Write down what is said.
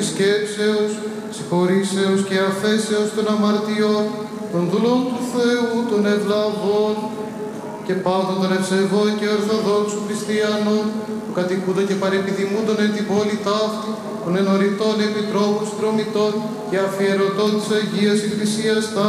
της σκέψεως, συγχωρήσεως και αφέσεως των αμαρτιών, των δούλων του Θεού, των ευλαβών και πάντων των ευσεβών και ορθοδόξων χριστιανών, που κατοικούνται και παρεπιδημούντων εν την πόλη ταύτη, των ενωριτών επιτρόπων, συνδρομητών και αφιερωτών της Αγίας Εκκλησίας